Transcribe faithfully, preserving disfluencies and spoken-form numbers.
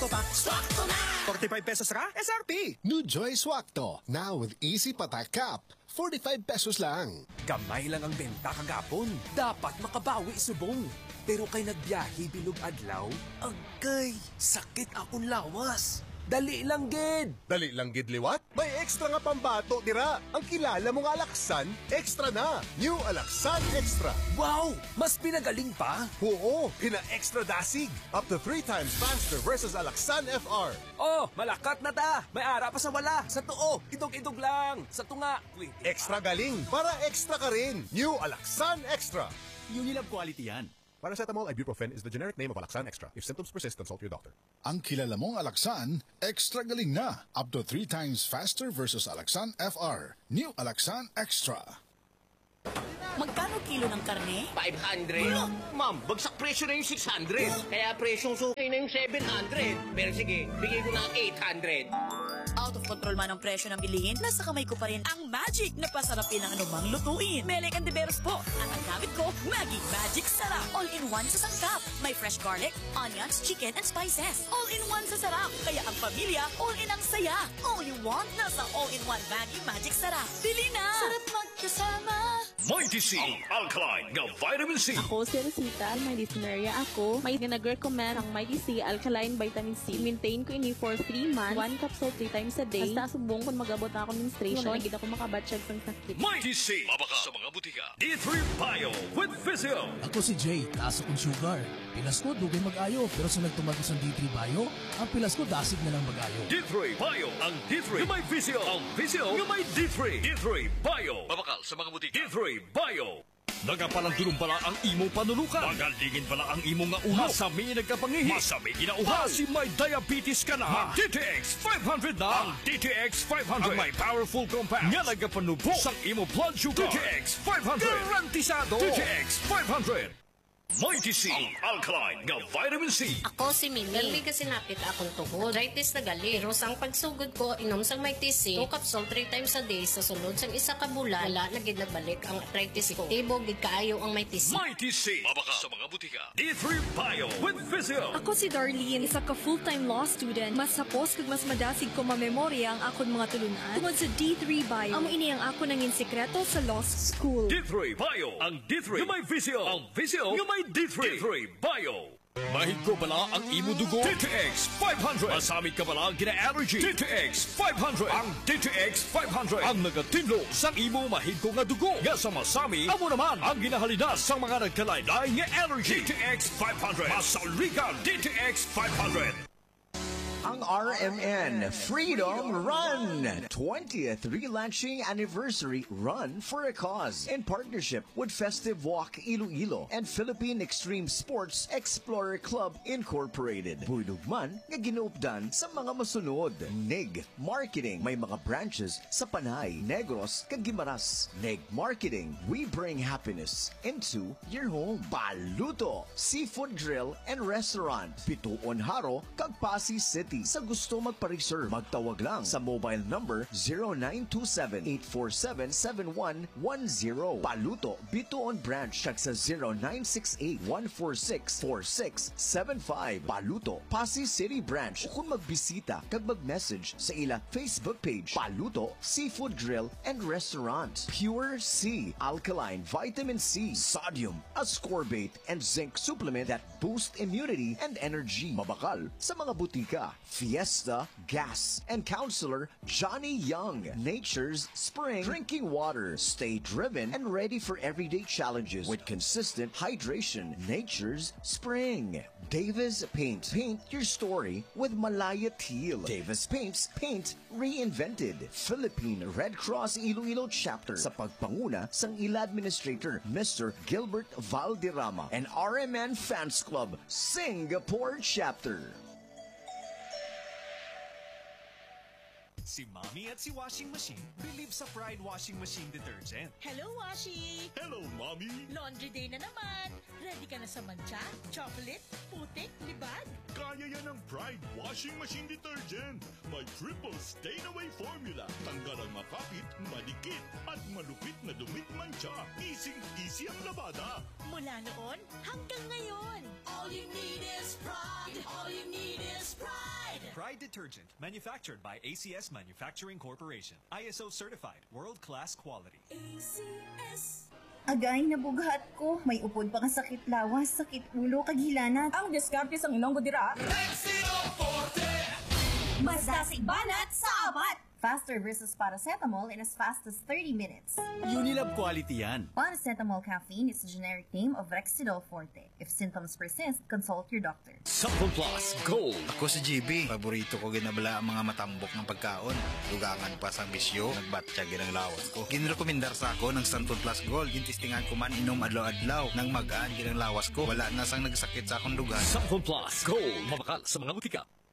swakto pa. Swakto na! forty-five pesos ka? S R P! New Joy Swakto, now with easy patak cap. forty-five pesos lang. Gamay lang ang benta kagapon. Dapat makabawi subong. Pero kay nagbiyahe bilog adlaw, agay, sakit akong lawas. Dali lang, gid. Dali lang, gid liwat? May extra nga pambato, dira. Ang kilala mong Alaksan, extra na. New Alaksan Extra. Wow! Mas pinagaling pa? Oo, pina-extra dasig. Up to three times faster versus Alaksan F R. Oh, malakat na ta. May ara pa sa wala. Sa tuo, idog-idog lang. Sa tunga, wait. Extra galing, para extra ka rin. New Alaksan Extra. Unilab quality yan. Paracetamol ibuprofen is the generic name of Alaksan Extra. If symptoms persist, consult your doctor. Ang kilala mong Alaksan, extra galing na. Up to three times faster versus Alaksan F R. New Alaksan Extra. Magkano kilo ng karne? five hundred. Ma'am, bagsak presyo na yung six hundred. Kaya presyong suki na yung seven hundred. Pero sige, bigay ko na eight hundred. Out of control man ang presyo ng bilihin, nasa kamay ko pa rin ang magic na pasarapin ng anumang lutuin. Mele Cantiveros po. At ang gamit ko, Maggi Magic Sarap. All-in-one sa sangkap. May fresh garlic, onions, chicken, and spices. All-in-one sa sarap. Kaya ang pamilya, all-in ang saya. All you want, nasa all-in-one Maggi Magic Sarap. Bili na! Sarap magkasama. Mighty C, ang alkaline nga vitamin C. Ako si Rosita, may listenerya ako. May nag-recommend ang Mighty C Alkaline Vitamin C. Maintain ko ini for three months. One capsule three times a day. Hasta subong kung mag-abot na ako menstruation. Wala nagigit ako makabatsyag sa sakit. Mighty C, mabaka sa mga butika. D three Bio with Physio. Ako si Jay, taas akong sugar. Pilas ko, dugay mag-ayo. Pero sa nagtumagos ang D three Bio, ang pilas ko dasig na lang mag-ayo. D three Bio, ang D three nga may Physio. Ang Physio nga may D three. D three Bio, mabakal sa mga butika. D three Bio. Nagapalandulong pala ang imong panulukan. Magalingin pala ang imong nga ulo. Masami nagkapangihi. Masami ginauhaw. Kasi may diabetes ka na. Mag-D T X five hundred na. Ang D T X five hundred. Ang may powerful compounds. Nga nagapanubo sang imong blood sugar. D T X five hundred. Garantisado. D T X five hundred. Mighty C, ang alkaline nga vitamin C. Ako si Mimi. Gali kasi napit akong tuhod. Arthritis na gali. Pero sang pagsugod ko, inom sang Mighty C, two capsule three times a day sa sunod sang isa ka bulan, wala na gid nagbalik ang arthritis ko. Tibog gid kaayo ang Mighty C. Mighty C, mabaka sa mga butika. D three Bio with Physio. Ako si Darlene, isa ka full-time law student. Mas sapos kag mas madasig ko mamemorya ang akon mga tulunan. Tungod sa D three Bio, amo ini ang ako nangin sekreto sa law school. D three Bio, ang D three nga may Physio. Ang Physio nga may D three. D three Bio. Mahig ko bala ang imo dugo. D T X five hundred. Masamit ka bala ang gina-allergy. D T X five hundred. Ang D T X five hundred. Ang nagatinlo sang imo mahig ko nga dugo. Nga sa masami, amo naman ang ginahalidas sa mga nagkalaylay nga allergy. D T X five hundred. Masaligan D T X five hundred. Ang R M N Freedom Run! twentieth Relaunching Anniversary Run for a Cause in partnership with Festive Walk Iloilo and Philippine Extreme Sports Explorer Club Incorporated. Buydugman nga ginuupdan sa mga masunod. N E G Marketing may mga branches sa Panay, Negros, kag Guimaras. N E G Marketing, we bring happiness into your home. Baluto Seafood Grill and Restaurant, Bituon Haro, kag Pasig City. Sa gusto magpa-reserve, magtawag lang sa mobile number zero nine two seven, eight four seven, seven one one zero. Baluto Bituon Branch siya sa zero nine six eight, one four six, four six seven five. Baluto Pasig City Branch. O kung magbisita kag mag-message sa ila Facebook page, Baluto Seafood Grill and Restaurant. Pure C Alkaline Vitamin C, Sodium, ascorbate, and zinc supplement that boost immunity and energy. Mabakal sa mga butika. Fiesta Gas and Counselor Johnny Young. Nature's Spring Drinking Water. Stay driven and ready for everyday challenges with consistent hydration. Nature's Spring. Davis Paint. Paint your story with Malaya Teal. Davis Paints. Paint reinvented. Philippine Red Cross Iloilo Chapter sa pagpanguna sang ila Administrator Mister Gilbert Valderrama and R M N Fans Club Singapore Chapter. Si Mommy at si Washing Machine believe sa Pride Washing Machine Detergent. Hello, Washi! Hello, Mommy! Laundry day na naman! Ready ka na sa mancha, chocolate, putik, libag? Kaya yan ang Pride Washing Machine Detergent. May triple stain-away formula. Tanggal ang makapit, malikit, at malupit na dumit mancha. Easy-easy ang labada. Mula noon hanggang ngayon. All you need is pride. All you need is pride. Pride detergent, manufactured by A C S Manufacturing Corporation. I S O certified, world-class quality. A C S. Agay na bughat ko. May upod pa ka sakit lawas, sakit ulo, kaghilanat. Ang diskarte sang inong gudira. Rexidol Forte! Mas dasig banat sa abat! Faster versus paracetamol in as fast as thirty minutes. Unilab quality yan. Paracetamol caffeine is the generic name of Rexidol Forte. If symptoms persist, consult your doctor. Sample Plus Gold. Ako si G B. Paborito ko ginabala ang mga matambok ng pagkaon. Dugangan pa sa bisyo, nagbatsyag ang lawas ko. Ginrekomendar sa ako ng Sample Plus Gold. Gintistingan ko man inom adlaw-adlaw. Nang magaan ginang lawas ko. Wala na sang nagsakit sa akong dugan. Sample Plus Gold. Mabakal sa mga butika.